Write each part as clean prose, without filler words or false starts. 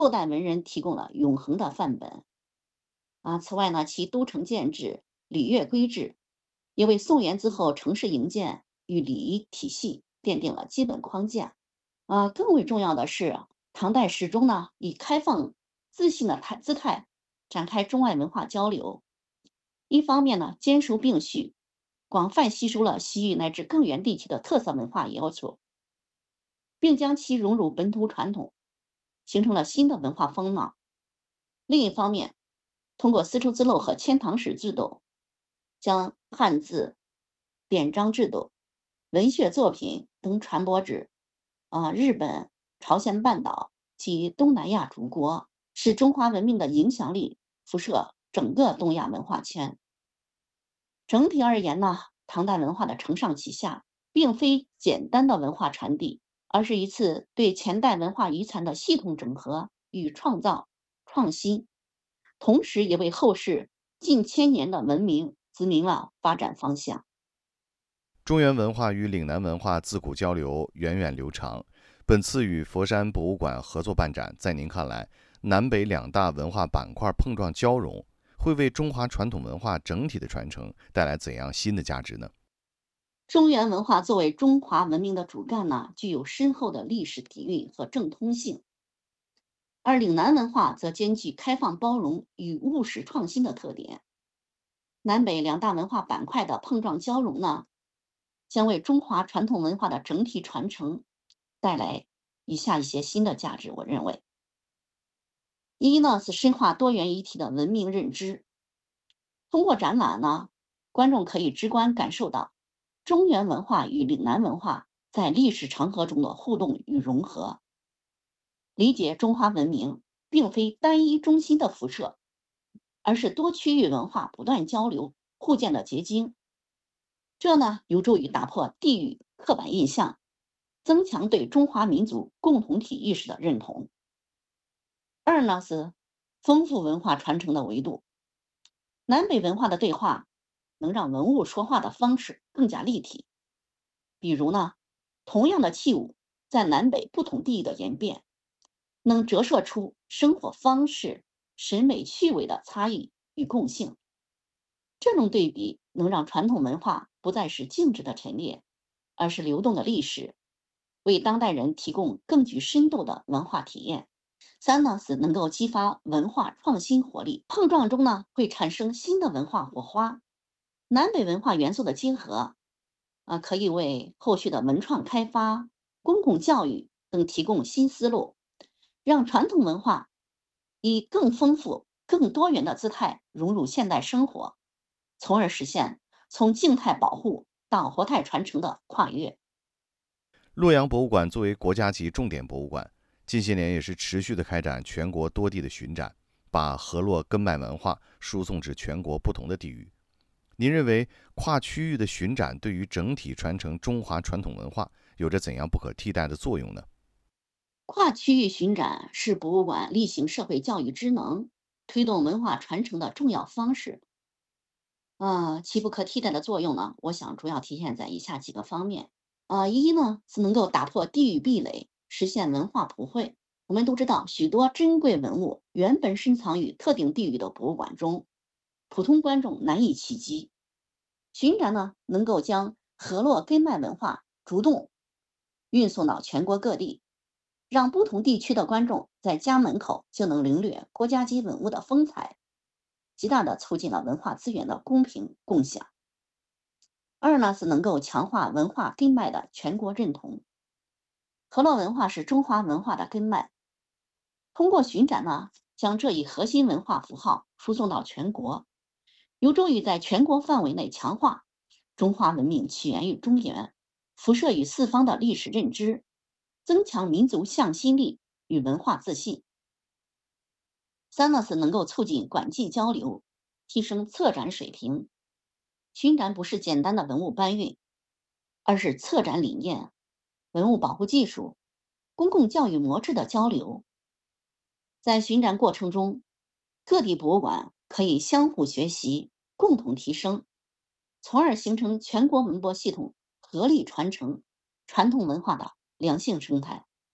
后代文人提供了永恒的范本。此外呢，其都城建制、礼乐规制，也为宋元之后城市营建与礼仪体系奠定了基本框架。更为重要的是，唐代始终呢以开放、自信的姿态展开中外文化交流。一方面呢，兼收并蓄，广泛吸收了西域乃至更远地区的特色文化要求，并将其融入本土传统，形成了新的文化风貌。另一方面，通过丝绸之路和遣唐使制度，将汉字、典章制度、文学作品等传播至日本、朝鲜半岛及东南亚诸国，使中华文明的影响力辐射整个东亚文化圈。整体而言呢，唐代文化的承上启下，并非简单的文化传递，而是一次对前代文化遗产的系统整合与创造、创新，同时也为后世近千年的文明指明了发展方向。 中原文化与岭南文化自古交流源远流长。本次与佛山博物馆合作办展，在您看来，南北两大文化板块碰撞交融，会为中华传统文化整体的传承带来怎样新的价值呢？ 中原文化作为中华文明的主干呢，具有深厚的历史底蕴和正通性，而岭南文化则兼具开放包容与务实创新的特点。南北两大文化板块的碰撞交融呢，将为中华传统文化的整体传承带来以下一些新的价值。我认为，一呢是深化多元一体的文明认知。通过展览呢，观众可以直观感受到中原文化与岭南文化在历史长河中的互动与融合，理解中华文明并非单一中心的辐射，而是多区域文化不断交流互鉴的结晶。这呢，有助于打破地域刻板印象，增强对中华民族共同体意识的认同。二呢是丰富文化传承的维度，南北文化的对话能让文物说话的方式更加立体。比如呢，同样的器物在南北不同地域的演变，能折射出生活方式、审美趣味的差异与共性。这种对比能让传统文化不再是静止的陈列，而是流动的历史，为当代人提供更具深度的文化体验。三呢是能够激发文化创新活力，碰撞中呢会产生新的文化火花。南北文化元素的结合，可以为后续的文创开发、公共教育等提供新思路，让传统文化以更丰富、更多元的姿态融入现代生活，从而实现从静态保护到活态传承的跨越。 洛阳博物馆作为国家级重点博物馆，近些年也是持续的开展全国多地的巡展，把河洛根脉文化输送至全国不同的地域。您认为跨区域的巡展对于整体传承中华传统文化有着怎样不可替代的作用呢？ 跨区域巡展是博物馆例行社会教育职能、推动文化传承的重要方式。其不可替代的作用呢，我想主要体现在以下几个方面。一呢是能够打破地域壁垒，实现文化普惠。我们都知道，许多珍贵文物原本深藏于特定地域的博物馆中，普通观众难以企及。巡展呢，能够将河洛根脉文化主动运送到全国各地，让不同地区的观众在家门口就能领略国家级文物的风采，极大地促进了文化资源的公平共享。二呢是能够强化文化根脉的全国认同。河洛文化是中华文化的根脉，通过巡展呢，将这一核心文化符号输送到全国，有助于在全国范围内强化中华文明起源于中原、辐射于四方的历史认知，增强民族向心力与文化自信。三呢是能够促进馆际交流，提升策展水平。巡展不是简单的文物搬运，而是策展理念、文物保护技术、公共教育模式的交流。在巡展过程中，各地博物馆可以相互学习，共同提升，从而形成全国文博系统合力传承传统文化的良性生态。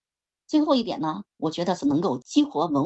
最后一点呢，我觉得是能够激活文